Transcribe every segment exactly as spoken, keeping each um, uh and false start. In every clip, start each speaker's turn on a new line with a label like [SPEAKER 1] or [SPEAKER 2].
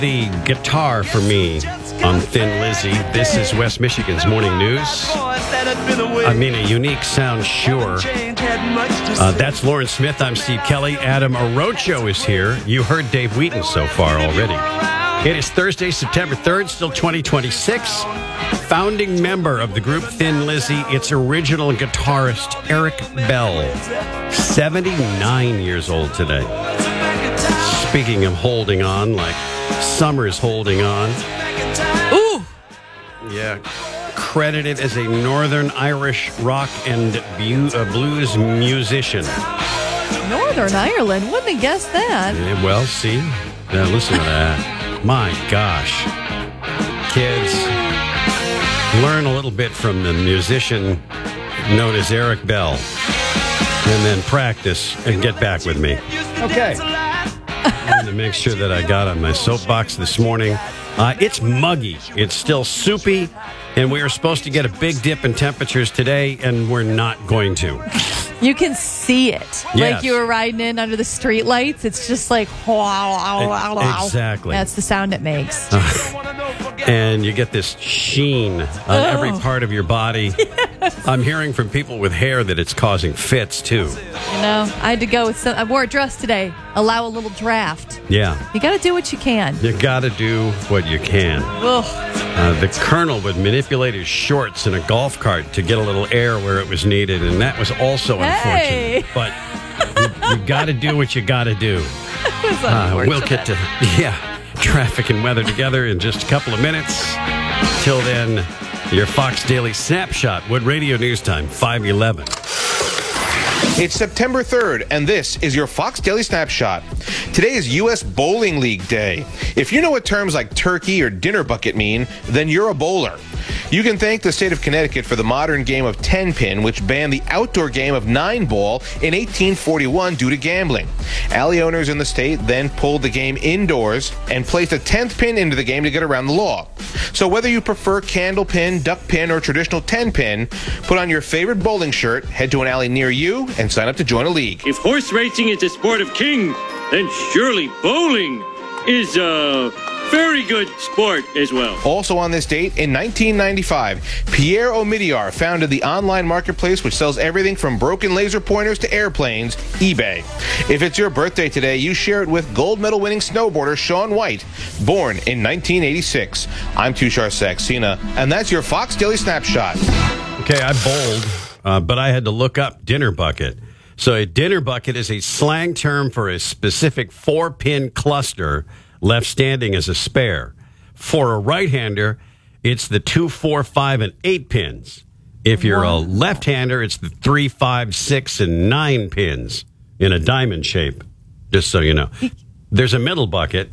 [SPEAKER 1] The guitar for me on Thin Lizzy. This is West Michigan's Morning News. I mean, a unique sound, sure. Uh, that's Lauren Smith. I'm Steve Kelly. Adam Arocho is here. You heard Dave Wheaton so far already. It is Thursday, September third, still twenty twenty-six. Founding member of the group Thin Lizzy, its original guitarist, Eric Bell. seventy-nine years old today. Speaking of holding on, like Summer's holding on.
[SPEAKER 2] Ooh!
[SPEAKER 1] Yeah. Credited as a Northern Irish rock and bu- uh, blues musician.
[SPEAKER 2] Northern Ireland? Wouldn't have guessed that.
[SPEAKER 1] Yeah, well, see? Now listen to that. My gosh. Kids, learn a little bit from the musician known as Eric Bell. And then practice and get back with me. Okay. I wanted to make sure that I got on my soapbox this morning. Uh, it's muggy. It's still soupy. And we are supposed to get a big dip in temperatures today, and we're not going to.
[SPEAKER 2] You can see it.
[SPEAKER 1] Yes.
[SPEAKER 2] Like you were riding in under the street lights. It's just like, wow, wow, wow, wow.
[SPEAKER 1] Exactly.
[SPEAKER 2] That's the sound it makes.
[SPEAKER 1] Uh, and you get this sheen on oh. every part of your body. Yes. I'm hearing from people with hair that it's causing fits, too.
[SPEAKER 2] You know, I had to go with some, I wore a dress today. Allow a little draft.
[SPEAKER 1] Yeah.
[SPEAKER 2] You got to do what you can.
[SPEAKER 1] You got to do what you can.
[SPEAKER 2] Ugh.
[SPEAKER 1] Uh, the colonel would manipulate his shorts in a golf cart to get a little air where it was needed, and that was also
[SPEAKER 2] hey.
[SPEAKER 1] unfortunate. But you, you got to do what you got to do. Uh, we'll get to, yeah, traffic and weather together in just a couple of minutes. Till then, your Fox Daily Snapshot, Wood Radio News Time, five eleven.
[SPEAKER 3] It's September third, and this is your Fox Daily Snapshot. Today is U S Bowling League Day. If you know what terms like turkey or dinner bucket mean, then you're a bowler. You can thank the state of Connecticut for the modern game of ten-pin, which banned the outdoor game of nine-ball in eighteen forty-one due to gambling. Alley owners in the state then pulled the game indoors and placed a tenth pin into the game to get around the law. So whether you prefer candle pin, duck pin, or traditional ten-pin, put on your favorite bowling shirt, head to an alley near you, and sign up to join a league.
[SPEAKER 4] If horse racing is a sport of kings, then surely bowling is a very good sport as well.
[SPEAKER 3] Also on this date, in nineteen ninety-five, Pierre Omidyar founded the online marketplace which sells everything from broken laser pointers to airplanes, eBay. If it's your birthday today, you share it with gold medal winning snowboarder Shaun White, born in nineteen eighty-six. I'm Tushar Saxena, and that's your Fox Daily Snapshot.
[SPEAKER 1] Okay, I bowled, uh, but I had to look up dinner bucket. So a dinner bucket is a slang term for a specific four-pin cluster left standing as a spare. For a right-hander, it's the two, four, five, and eight pins. If you're a left-hander, it's the three, five, six, and nine pins in a diamond shape, just so you know. There's a middle bucket.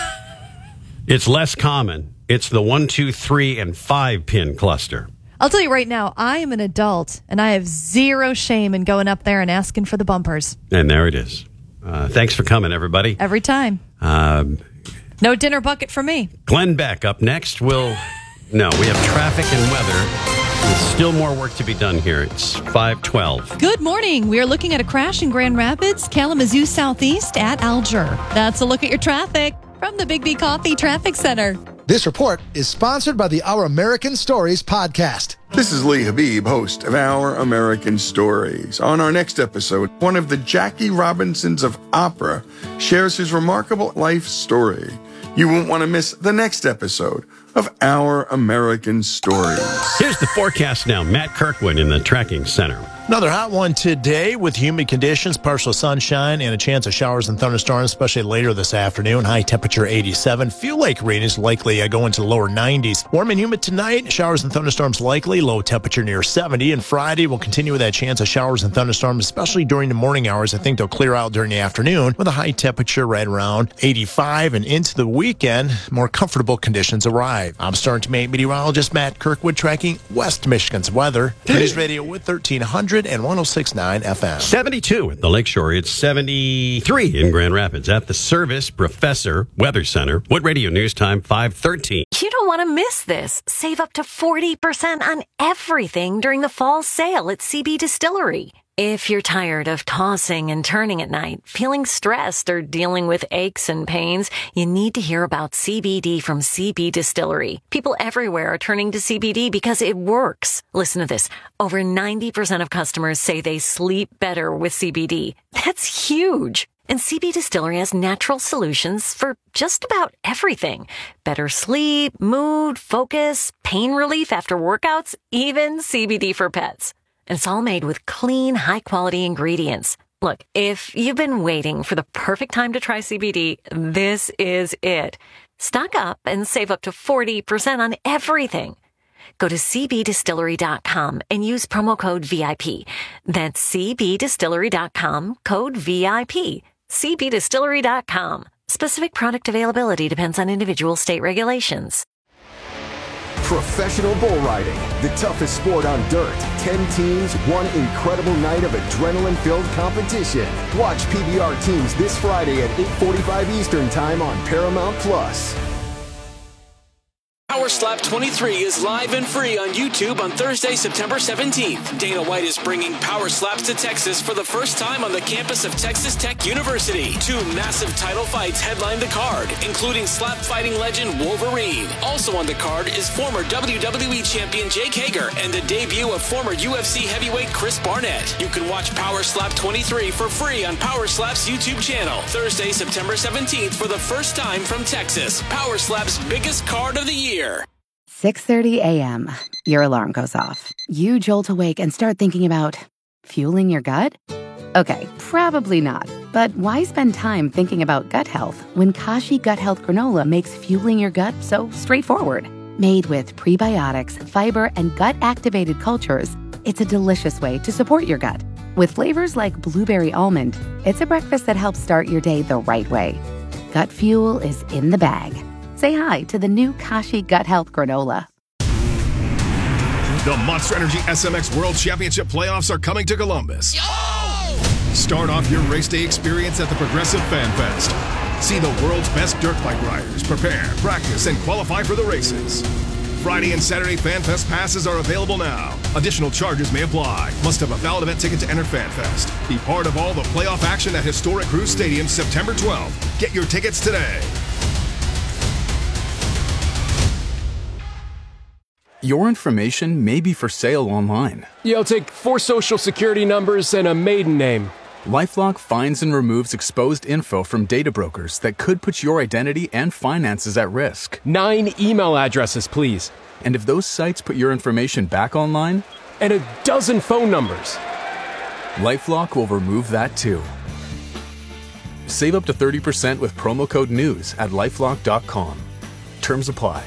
[SPEAKER 1] It's less common. It's the one, two, three, and five pin cluster.
[SPEAKER 2] I'll tell you right now, I am an adult, and I have zero shame in going up there and asking for the bumpers.
[SPEAKER 1] And there it is. Uh, thanks for coming, everybody.
[SPEAKER 2] Every time.
[SPEAKER 1] Um,
[SPEAKER 2] no dinner bucket for me.
[SPEAKER 1] Glenn Beck up next. We'll, no, we have traffic and weather. There's still more work to be done here. It's five twelve.
[SPEAKER 2] Good morning. We are looking at a crash in Grand Rapids, Kalamazoo Southeast at Alger. That's a look at your traffic from the Big B Coffee Traffic Center.
[SPEAKER 5] This report is sponsored by the Our American Stories podcast.
[SPEAKER 6] This is Lee Habib, host of Our American Stories. On our next episode, one of the Jackie Robinsons of opera shares his remarkable life story. You won't want to miss the next episode of Our American Stories.
[SPEAKER 1] Here's the forecast now. Matt Kirkwood in the tracking center.
[SPEAKER 7] Another hot one today with humid conditions, partial sunshine, and a chance of showers and thunderstorms, especially later this afternoon. High temperature eighty-seven. Feel like rain is likely uh, going to the lower nineties. Warm and humid tonight. Showers and thunderstorms likely. Low temperature near seventy. And Friday will continue with that chance of showers and thunderstorms, especially during the morning hours. I think they'll clear out during the afternoon with a high temperature right around eighty-five. And into the weekend, more comfortable conditions arrive. I'm Star Team meteorologist Matt Kirkwood tracking West Michigan's weather. News Radio with thirteen hundred and one oh six point nine F M.
[SPEAKER 1] seventy-two at the Lakeshore. It's seventy-three in Grand Rapids at the Service Professor Weather Center. Wood Radio News Time, five thirteen.
[SPEAKER 8] You don't want to miss this. Save up to forty percent on everything during the fall sale at C B Distillery. If you're tired of tossing and turning at night, feeling stressed, or dealing with aches and pains, you need to hear about C B D from C B Distillery. People everywhere are turning to C B D because it works. Listen to this. Over ninety percent of customers say they sleep better with C B D. That's huge. And C B Distillery has natural solutions for just about everything. Better sleep, mood, focus, pain relief after workouts, even C B D for pets. And it's all made with clean, high-quality ingredients. Look, if you've been waiting for the perfect time to try C B D, this is it. Stock up and save up to forty percent on everything. Go to c b distillery dot com and use promo code V I P. That's c b distillery dot com, code V I P. c b distillery dot com. Specific product availability depends on individual state regulations.
[SPEAKER 9] Professional bull riding, the toughest sport on dirt. Ten teams, one incredible night of adrenaline-filled competition. Watch P B R teams this Friday at eight forty-five Eastern Time on Paramount Plus.
[SPEAKER 10] Power Slap twenty-three is live and free on YouTube on Thursday, September seventeenth. Dana White is bringing Power Slaps to Texas for the first time on the campus of Texas Tech University. Two massive title fights headline the card, including slap fighting legend Wolverine. Also on the card is former W W E champion Jake Hager and the debut of former U F C heavyweight Chris Barnett. You can watch Power Slap twenty-three for free on Power Slap's YouTube channel. Thursday, September seventeenth for the first time from Texas. Power Slap's biggest card of the year.
[SPEAKER 11] six thirty a.m. Your alarm goes off. You jolt awake and start thinking about fueling your gut? Okay, probably not. But why spend time thinking about gut health when Kashi Gut Health Granola makes fueling your gut so straightforward? Made with prebiotics, fiber, and gut-activated cultures, it's a delicious way to support your gut. With flavors like blueberry almond, it's a breakfast that helps start your day the right way. Gut fuel is in the bag. Say hi to the new Kashi Gut Health Granola.
[SPEAKER 12] The Monster Energy S M X World Championship playoffs are coming to Columbus. Yo! Start off your race day experience at the Progressive Fan Fest. See the world's best dirt bike riders prepare, practice, and qualify for the races. Friday and Saturday Fan Fest passes are available now. Additional charges may apply. Must have a valid event ticket to enter Fan Fest. Be part of all the playoff action at Historic Cruise Stadium September twelfth. Get your tickets today.
[SPEAKER 13] Your information may be for sale online.
[SPEAKER 14] Yeah, I'll take four social security numbers and a maiden name.
[SPEAKER 13] LifeLock finds and removes exposed info from data brokers that could put your identity and finances at risk.
[SPEAKER 14] Nine email addresses, please.
[SPEAKER 13] And if those sites put your information back online?
[SPEAKER 14] And a dozen phone numbers.
[SPEAKER 13] LifeLock will remove that too. Save up to thirty percent with promo code NEWS at lifelock dot com. Terms apply.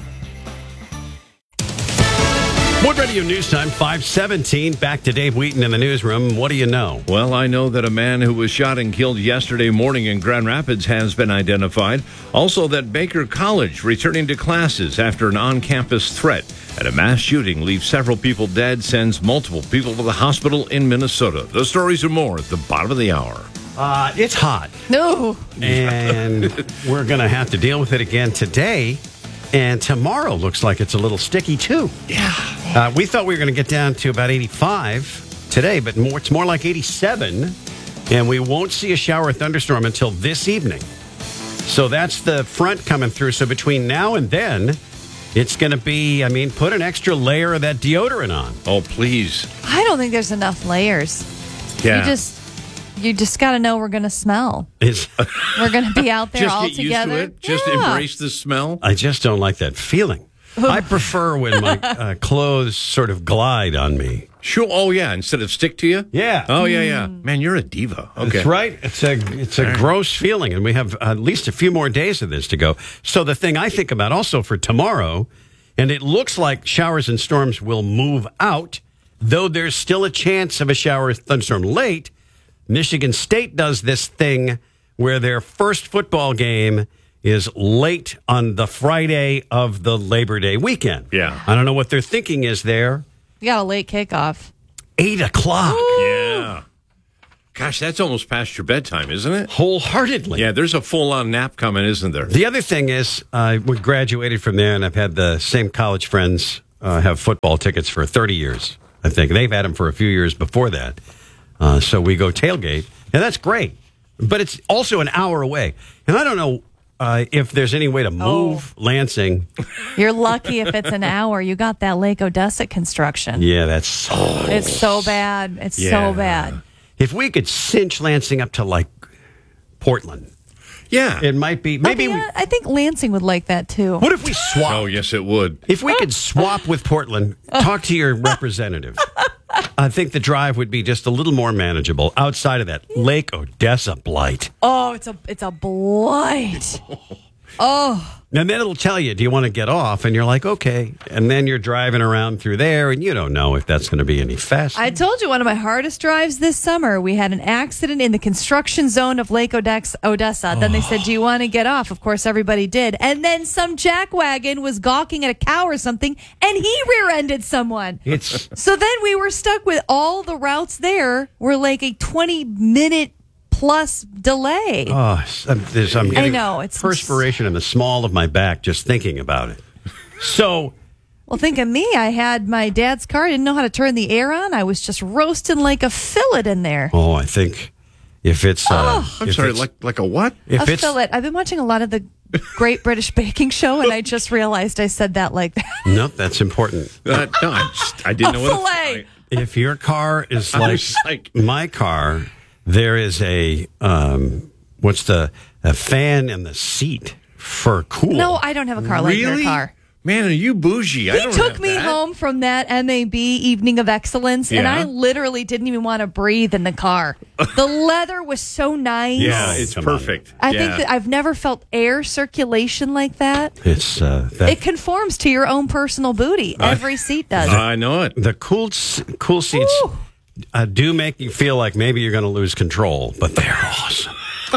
[SPEAKER 1] Wood Radio News Time, five seventeen. Back to Dave Wheaton in the newsroom. What do you know?
[SPEAKER 15] Well, I know that a man who was shot and killed yesterday morning in Grand Rapids has been identified. Also, that Baker College returning to classes after an on-campus threat at a mass shooting leaves several people dead, sends multiple people to the hospital in Minnesota. The stories are more at the bottom of the hour.
[SPEAKER 1] Uh, it's hot.
[SPEAKER 2] No.
[SPEAKER 1] And we're going to have to deal with it again today. And tomorrow looks like it's a little sticky, too.
[SPEAKER 15] Yeah.
[SPEAKER 1] Uh, we thought we were going to get down to about eighty-five today, but more, it's more like eighty-seven. And we won't see a shower or thunderstorm until this evening. So that's the front coming through. So between now and then, it's going to be, I mean, put an extra layer of that deodorant on.
[SPEAKER 15] Oh, please.
[SPEAKER 2] I don't think there's enough layers.
[SPEAKER 15] Yeah.
[SPEAKER 2] You just... You just got to know we're going to smell.
[SPEAKER 1] It's,
[SPEAKER 2] we're going to be out there
[SPEAKER 15] just
[SPEAKER 2] all
[SPEAKER 15] get
[SPEAKER 2] together.
[SPEAKER 15] Used to it. Just
[SPEAKER 2] yeah.
[SPEAKER 15] embrace the smell.
[SPEAKER 1] I just don't like that feeling. I prefer when my uh, clothes sort of glide on me.
[SPEAKER 15] Sure. Oh, yeah. Instead of stick to you?
[SPEAKER 1] Yeah.
[SPEAKER 15] Oh, yeah, yeah. Man, you're a diva. Okay.
[SPEAKER 1] That's right. It's a it's a gross feeling, and we have at least a few more days of this to go. So the thing I think about also for tomorrow, and it looks like showers and storms will move out, though there's still a chance of a shower or thunderstorm late. Michigan State does this thing where their first football game is late on the Friday of the Labor Day weekend.
[SPEAKER 15] Yeah.
[SPEAKER 1] I don't know what their thinking is there.
[SPEAKER 2] You got a late kickoff.
[SPEAKER 1] Eight o'clock.
[SPEAKER 2] Ooh.
[SPEAKER 15] Yeah. Gosh, that's almost past your bedtime, isn't it?
[SPEAKER 1] Wholeheartedly.
[SPEAKER 15] Yeah, there's a full-on nap coming, isn't there?
[SPEAKER 1] The other thing is, uh, we graduated from there, and I've had the same college friends uh, have football tickets for thirty years, I think. They've had them for a few years before that. Uh, so we go tailgate, and that's great. But it's also an hour away. And I don't know uh, if there's any way to move oh. Lansing.
[SPEAKER 2] You're lucky if it's an hour. You got that Lake Odessa construction.
[SPEAKER 1] Yeah, that's so...
[SPEAKER 2] It's so bad. It's yeah. so bad.
[SPEAKER 1] If we could cinch Lansing up to, like, Portland.
[SPEAKER 15] Yeah.
[SPEAKER 1] It might be. Maybe.
[SPEAKER 2] I, mean, I think Lansing would like that, too.
[SPEAKER 1] What if we swap?
[SPEAKER 15] Oh, yes, it would.
[SPEAKER 1] If we could swap with Portland, talk to your representative. I think the drive would be just a little more manageable. Outside of that, Lake Odessa blight.
[SPEAKER 2] Oh, it's a it's a blight. Oh.
[SPEAKER 1] And then it'll tell you, do you want to get off? And you're like, okay. And then you're driving around through there, and you don't know if that's going to be any faster.
[SPEAKER 2] I told you one of my hardest drives this summer. We had an accident in the construction zone of Lake Odex- Odessa. Oh. Then they said, do you want to get off? Of course, everybody did. And then some jackwagon was gawking at a cow or something, and he rear-ended someone.
[SPEAKER 1] It's
[SPEAKER 2] So then we were stuck with all the routes there were like a twenty-minute plus delay.
[SPEAKER 1] Oh, I'm, this, I'm getting
[SPEAKER 2] I know, it's
[SPEAKER 1] perspiration in the small of my back just thinking about it. So,
[SPEAKER 2] well, think of me. I had my dad's car. I didn't know how to turn the air on. I was just roasting like a fillet in there.
[SPEAKER 1] Oh, I think if it's... Uh,
[SPEAKER 2] oh.
[SPEAKER 15] I'm
[SPEAKER 1] if
[SPEAKER 15] sorry,
[SPEAKER 1] it's,
[SPEAKER 15] like like a what?
[SPEAKER 1] If
[SPEAKER 2] a
[SPEAKER 1] it's,
[SPEAKER 2] fillet. I've been watching a lot of the Great British Baking Show, and I just realized I said that like that.
[SPEAKER 1] Nope, that's important.
[SPEAKER 15] Uh, no, I, just, I didn't
[SPEAKER 2] a
[SPEAKER 15] know what...
[SPEAKER 2] fillet.
[SPEAKER 15] A,
[SPEAKER 1] if your car is like,
[SPEAKER 15] like
[SPEAKER 1] my car... There is a, um, what's the, a fan in the seat for cool.
[SPEAKER 2] No, I don't have a car like
[SPEAKER 15] really?
[SPEAKER 2] your car.
[SPEAKER 15] Man, are you bougie?
[SPEAKER 2] He
[SPEAKER 15] I don't
[SPEAKER 2] took
[SPEAKER 15] have
[SPEAKER 2] me
[SPEAKER 15] that.
[SPEAKER 2] home from that M A B Evening of Excellence,
[SPEAKER 15] yeah.
[SPEAKER 2] and I literally didn't even want to breathe in the car. The leather was so nice.
[SPEAKER 15] Yeah, it's
[SPEAKER 1] Come
[SPEAKER 15] perfect.
[SPEAKER 2] I
[SPEAKER 15] yeah.
[SPEAKER 2] think that I've never felt air circulation like that.
[SPEAKER 1] It's uh, that,
[SPEAKER 2] It conforms to your own personal booty. Every seat does.
[SPEAKER 15] I know it.
[SPEAKER 1] the cool cool seats
[SPEAKER 2] Ooh.
[SPEAKER 1] uh, do make you feel like maybe you're going to lose control, but they're awesome.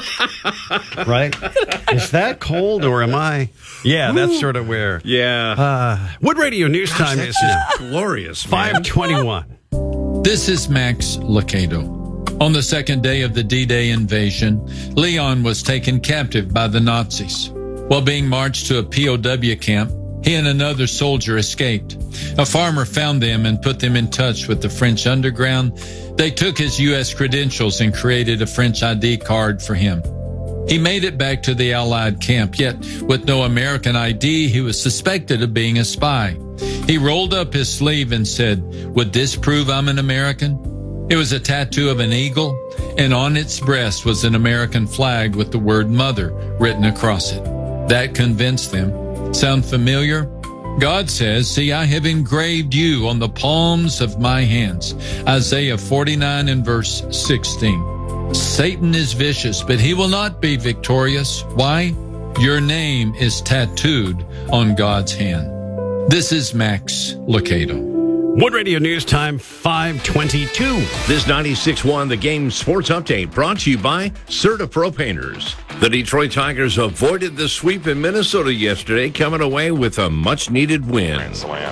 [SPEAKER 1] Right? Is that cold or am I? Yeah, that's
[SPEAKER 2] Ooh.
[SPEAKER 1] sort of where.
[SPEAKER 15] Yeah.
[SPEAKER 1] Uh, Wood Radio News
[SPEAKER 15] Gosh,
[SPEAKER 1] Time
[SPEAKER 15] that's
[SPEAKER 1] is now
[SPEAKER 15] just glorious.
[SPEAKER 1] five twenty-one.
[SPEAKER 16] This is Max Lucado. On the second day of the D-Day invasion, Leon was taken captive by the Nazis. While being marched to a P O W camp, he and another soldier escaped. A farmer found them and put them in touch with the French underground. They took his U S credentials and created a French I D card for him. He made it back to the Allied camp, yet with no American I D, he was suspected of being a spy. He rolled up his sleeve and said, "Would this prove I'm an American?" It was a tattoo of an eagle, and on its breast was an American flag with the word mother written across it. That convinced them. Sound familiar? God says, "See, I have engraved you on the palms of my hands." Isaiah forty-nine and verse sixteen. Satan is vicious, but he will not be victorious. Why? Your name is tattooed on God's hand. This is Max Lucado.
[SPEAKER 1] Wood Radio News Time, five twenty-two.
[SPEAKER 15] This ninety-six point one The Game Sports Update brought to you by Certa Pro Painters. The Detroit Tigers avoided the sweep in Minnesota yesterday, coming away with a much-needed win.
[SPEAKER 17] Grand slam.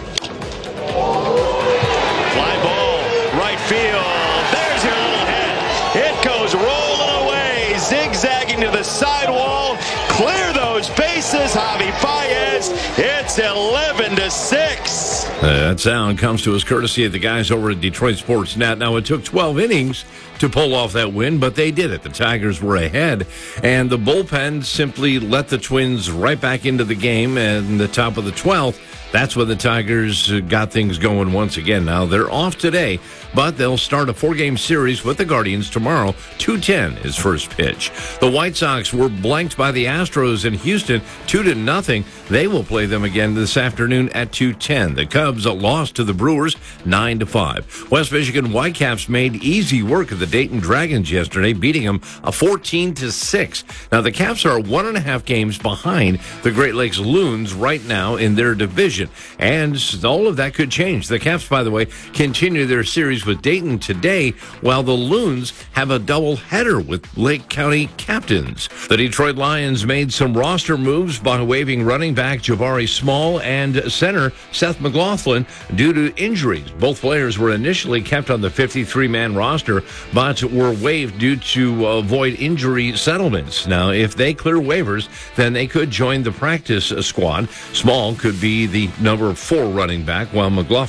[SPEAKER 17] Fly ball, right field. There's your little hit. It goes rolling away, zigzagging to the sidewall. Clear those bases, Javi Baez. It's eleven to six.
[SPEAKER 15] Uh, that sound comes to us courtesy of the guys over at Detroit Sports Net. Now, it took twelve innings to pull off that win, but they did it. The Tigers were ahead, and the bullpen simply let the Twins right back into the game. And in the top of the twelfth, that's when the Tigers got things going once again. Now, they're off today, but they'll start a four-game series with the Guardians tomorrow. two ten is first pitch. The White Sox were blanked by the Astros in Houston, two to nothing. They will play them again this afternoon at two ten. The Cubs lost to the Brewers nine to five. West Michigan Whitecaps made easy work of the Dayton Dragons yesterday, beating them a fourteen to six. Now, the Caps are one and a half games behind the Great Lakes Loons right now in their division, and all of that could change. The Caps, by the way, continue their series with Dayton today, while the Loons have a doubleheader with Lake County captains. The Detroit Lions made some roster moves by waiving running back Jabari Small and center Seth McLaughlin due to injuries. Both players were initially kept on the fifty-three man roster, but were waived due to avoid injury settlements. Now, if they clear waivers, then they could join the practice squad. Small could be the number four running back, while McLaughlin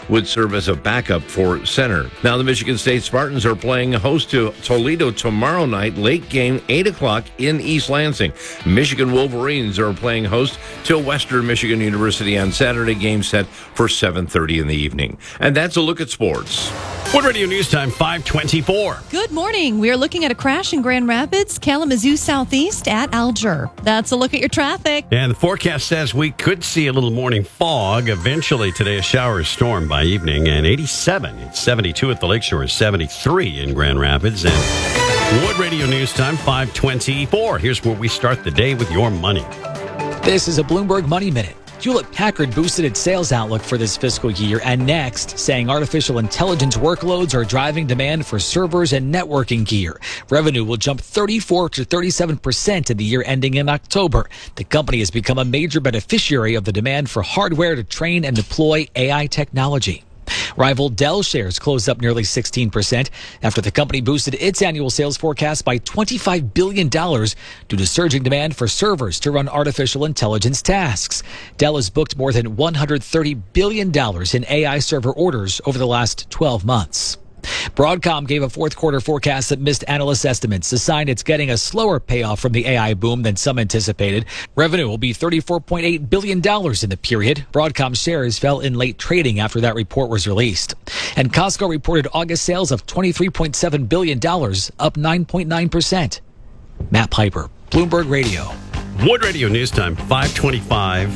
[SPEAKER 15] would serve as a backup for center. Now, the Michigan State Spartans are playing host to Toledo tomorrow night, late game, eight o'clock in East Lansing. Michigan Wolverines are playing host to Western Michigan University on Saturday, game set for seven thirty in the evening. And that's a look at sports.
[SPEAKER 1] Wood Radio News Time, five twenty-four.
[SPEAKER 2] Good morning. We are looking at a crash in Grand Rapids, Kalamazoo Southeast at Alger. That's a look at your traffic.
[SPEAKER 1] And the forecast says we could see a little morning fog. Eventually today, a shower or storm by evening. And eighty-seven, it's seventy-two at the Lakeshore, seventy-three in Grand Rapids. And Wood Radio News Time, five twenty-four. Here's where we start the day with your money.
[SPEAKER 18] This is a Bloomberg Money Minute. Hewlett-Packard boosted its sales outlook for this fiscal year and next, saying artificial intelligence workloads are driving demand for servers and networking gear. Revenue will jump thirty-four to thirty-seven percent in the year ending in October. The company has become a major beneficiary of the demand for hardware to train and deploy A I technology. Rival Dell shares closed up nearly sixteen percent after the company boosted its annual sales forecast by twenty-five billion dollars due to surging demand for servers to run artificial intelligence tasks. Dell has booked more than one hundred thirty billion dollars in A I server orders over the last twelve months. Broadcom gave a fourth quarter forecast that missed analyst estimates, a sign it's getting a slower payoff from the A I boom than some anticipated. Revenue will be thirty-four point eight billion dollars in the period. Broadcom shares fell in late trading after that report was released. And Costco reported August sales of twenty-three point seven billion dollars, up nine point nine percent. Matt Piper, Bloomberg Radio.
[SPEAKER 1] Wood Radio News Time, five twenty-five.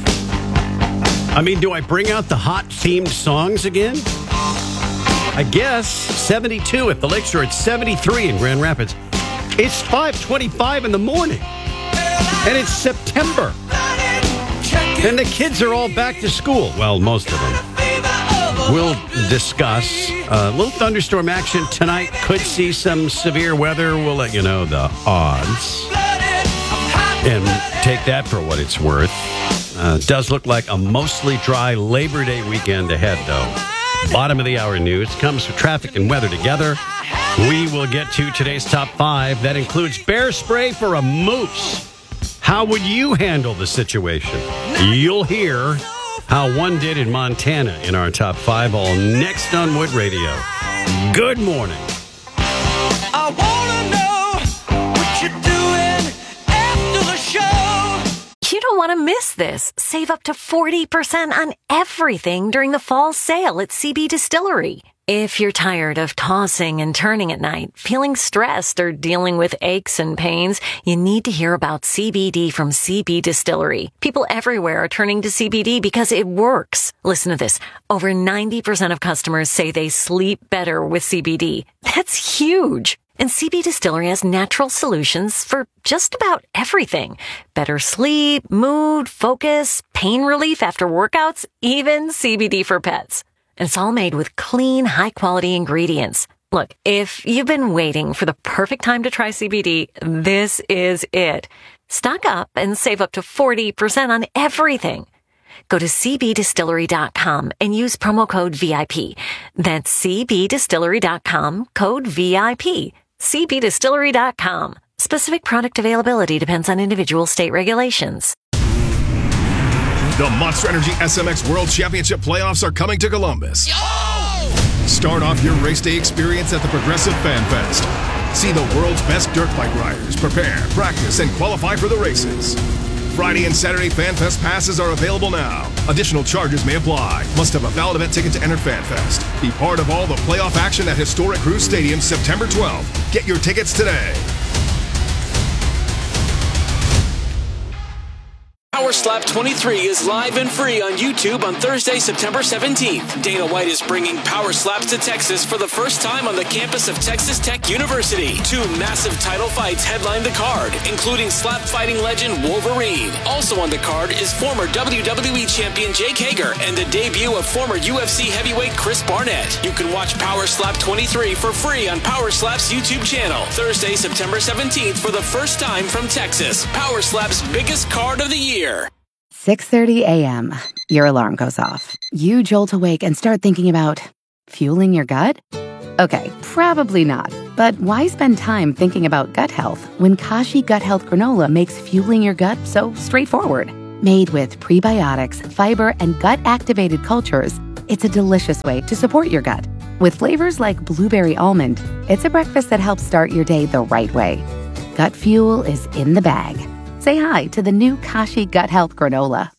[SPEAKER 1] I mean, do I bring out the hot themed songs again? I guess seventy-two at the Lakeshore. It's seventy-three in Grand Rapids. It's five twenty-five in the morning. And it's September. And the kids are all back to school. Well, most of them. We'll discuss a little thunderstorm action tonight. Could see some severe weather. We'll let you know the odds. And take that for what it's worth. Uh, does look like a mostly dry Labor Day weekend ahead, though. Bottom of the hour news comes with traffic and weather together. We will get to today's top five. That includes bear spray for a moose. How would you handle the situation? You'll hear how one did in Montana in our top five, all next on Wood Radio. Good morning.
[SPEAKER 19] I wanna know what you're doing after the show.
[SPEAKER 8] You don't want to miss this. Save up to forty percent on everything during the fall sale at C B Distillery. If you're tired of tossing and turning at night, feeling stressed, or dealing with aches and pains, you need to hear about C B D from C B Distillery. People everywhere are turning to C B D because it works. Listen to this. Over ninety percent of customers say they sleep better with C B D. That's huge. And C B Distillery has natural solutions for just about everything. Better sleep, mood, focus, pain relief after workouts, even C B D for pets. And it's all made with clean, high-quality ingredients. Look, if you've been waiting for the perfect time to try C B D, this is it. Stock up and save up to forty percent on everything. Go to c b distillery dot com and use promo code V I P. That's c b distillery dot com, code V I P. c b distillery dot com. Specific product availability depends on individual state regulations.
[SPEAKER 12] The Monster Energy S M X World Championship playoffs are coming to Columbus. Yo! Start off your race day experience at the Progressive Fan Fest. See the world's best dirt bike riders prepare, practice, and qualify for the races. Friday and Saturday Fan Fest passes are available now. Additional charges may apply. Must have a valid event ticket to enter Fan Fest. Be part of all the playoff action at Historic Cruise Stadium September twelfth. Get your tickets today.
[SPEAKER 10] Power Slap twenty-three is live and free on YouTube on Thursday, September seventeenth. Dana White is bringing Power Slaps to Texas for the first time on the campus of Texas Tech University. Two massive title fights headline the card, including slap fighting legend Wolverine. Also on the card is former W W E champion Jake Hager and the debut of former U F C heavyweight Chris Barnett. You can watch Power Slap twenty-three for free on Power Slap's YouTube channel. Thursday, September seventeenth for the first time from Texas. Power Slap's biggest card of the year.
[SPEAKER 11] six thirty a.m. Your alarm goes off. You jolt awake and start thinking about fueling your gut? Okay, probably not. But why spend time thinking about gut health when Kashi Gut Health Granola makes fueling your gut so straightforward? Made with prebiotics, fiber, and gut-activated cultures, it's a delicious way to support your gut. With flavors like blueberry almond, it's a breakfast that helps start your day the right way. Gut Fuel is in the bag. Say hi to the new Kashi Gut Health Granola.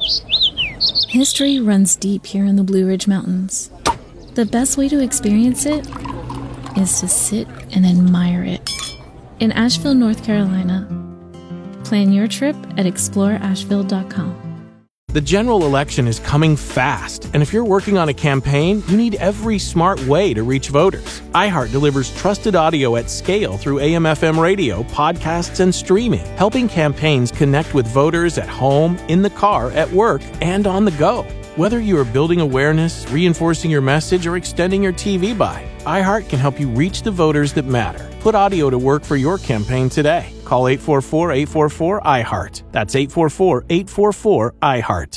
[SPEAKER 20] History runs deep here in the Blue Ridge Mountains. The best way to experience it is to sit and admire it. In Asheville, North Carolina. Plan your trip at explore asheville dot com.
[SPEAKER 21] The general election is coming fast, and if you're working on a campaign, you need every smart way to reach voters. iHeart delivers trusted audio at scale through A M F M radio, podcasts, and streaming, helping campaigns connect with voters at home, in the car, at work, and on the go. Whether you are building awareness, reinforcing your message, or extending your T V buy, iHeart can help you reach the voters that matter. Put audio to work for your campaign today. Call eight four four, eight four four, I heart. That's eight four four, eight four four, I heart.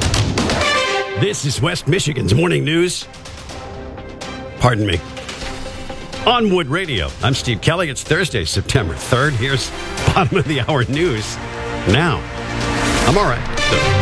[SPEAKER 1] This is West Michigan's Morning News. Pardon me. On Wood Radio, I'm Steve Kelly. It's Thursday, September third. Here's bottom of the hour news. Now, I'm all right.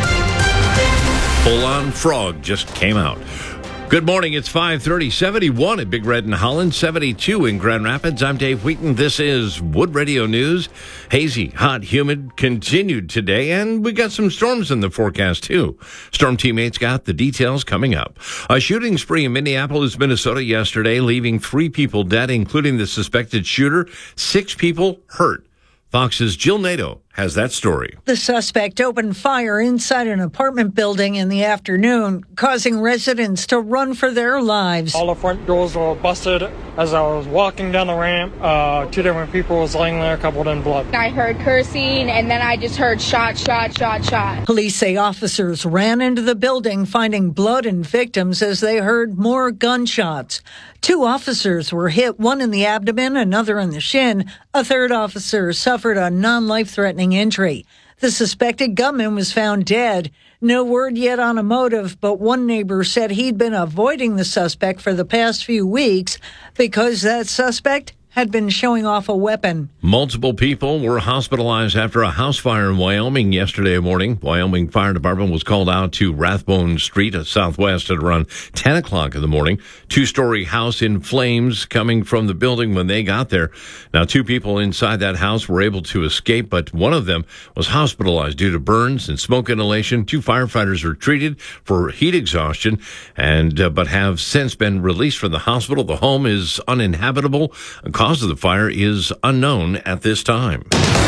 [SPEAKER 1] So.
[SPEAKER 15] Full-on frog just came out. Good morning. It's five thirty, seventy-one at Big Red in Holland, seventy-two in Grand Rapids. I'm Dave Wheaton. This is Wood Radio News. Hazy, hot, humid continued today, and we got some storms in the forecast, too. Storm teammates got the details coming up. A shooting spree in Minneapolis, Minnesota yesterday, leaving three people dead, including the suspected shooter. Six people hurt. Fox's Jill Nato has that story.
[SPEAKER 22] The suspect opened fire inside an apartment building in the afternoon, causing residents to run for their lives.
[SPEAKER 23] All the front doors were busted. As I was walking down the ramp, uh, two different people was laying there covered in blood.
[SPEAKER 24] I heard cursing, and then I just heard shot, shot, shot, shot.
[SPEAKER 22] Police say officers ran into the building, finding blood and victims as they heard more gunshots. Two officers were hit, one in the abdomen, another in the shin. A third officer suffered a non-life-threatening injury. The suspected gunman was found dead. No word yet on a motive, but one neighbor said he'd been avoiding the suspect for the past few weeks because that suspect had been showing off a weapon.
[SPEAKER 15] Multiple people were hospitalized after a house fire in Wyoming yesterday morning. Wyoming Fire Department was called out to Rathbone Street at Southwest at around ten o'clock in the morning. Two-story house in flames coming from the building when they got there. Now, two people inside that house were able to escape, but one of them was hospitalized due to burns and smoke inhalation. Two firefighters were treated for heat exhaustion, and uh, but have since been released from the hospital. The home is uninhabitable. The cause of the fire is unknown at this time.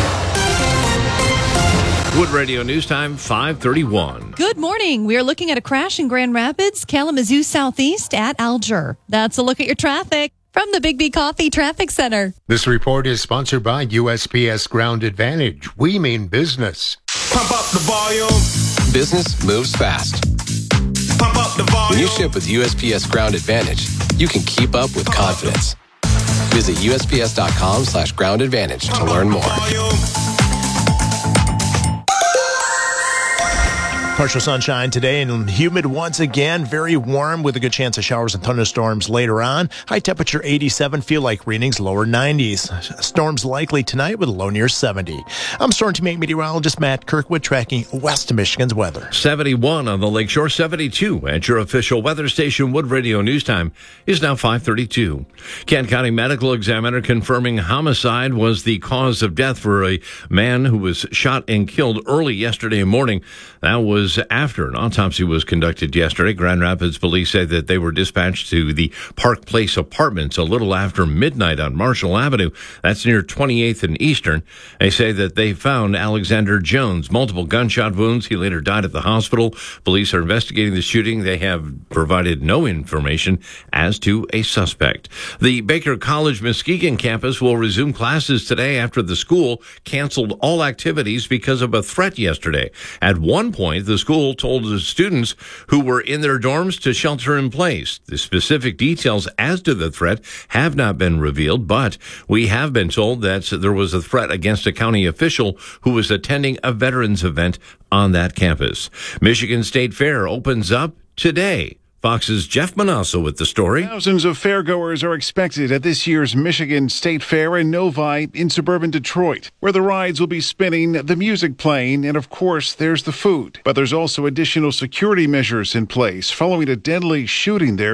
[SPEAKER 15] Wood Radio News Time, five thirty-one.
[SPEAKER 2] Good morning. We are looking at a crash in Grand Rapids, Kalamazoo Southeast at Alger. That's a look at your traffic from the Big B Coffee Traffic Center.
[SPEAKER 25] This report is sponsored by U S P S Ground Advantage. We mean business.
[SPEAKER 19] Pump up the volume.
[SPEAKER 26] Business moves fast.
[SPEAKER 19] Pump up the volume.
[SPEAKER 26] When you ship with U S P S Ground Advantage, you can keep up with confidence. Visit U S P S dot com slash ground advantage to learn more.
[SPEAKER 7] Partial sunshine today and humid once again. Very warm with a good chance of showers and thunderstorms later on. High temperature eighty-seven, feel like readings lower nineties. Storms likely tonight with a low near seventy. I'm Storm Team eight meteorologist Matt Kirkwood tracking west of Michigan's weather.
[SPEAKER 15] seventy-one on the lakeshore, seventy-two at your official weather station. Wood Radio News Time is now five thirty-two. Kent County Medical Examiner confirming homicide was the cause of death for a man who was shot and killed early yesterday morning. That was after an autopsy was conducted yesterday. Grand Rapids police say that they were dispatched to the Park Place Apartments a little after midnight on Marshall Avenue. That's near twenty-eighth and Eastern. They say that they found Alexander Jones, multiple gunshot wounds. He later died at the hospital. Police are investigating the shooting. They have provided no information as to a suspect. The Baker College Muskegon campus will resume classes today after the school canceled all activities because of a threat yesterday. At one point, the school told the students who were in their dorms to shelter in place. The specific details as to the threat have not been revealed, but we have been told that there was a threat against a county official who was attending a veterans event on that campus. Michigan State Fair opens up today. Fox's Jeff Manasso with the story.
[SPEAKER 3] Thousands of fairgoers are expected at this year's Michigan State Fair in Novi in suburban Detroit, where the rides will be spinning, the music playing, and of course, there's the food. But there's also additional security measures in place following a deadly shooting there